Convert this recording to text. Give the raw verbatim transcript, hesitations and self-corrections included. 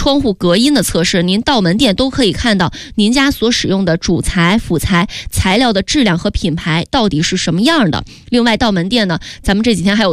窗户隔音的测试，您到门店都可以看到您家所使用的主材、辅材材料的质量和品牌到底是什么样的。另外到门店呢，咱们这几天还有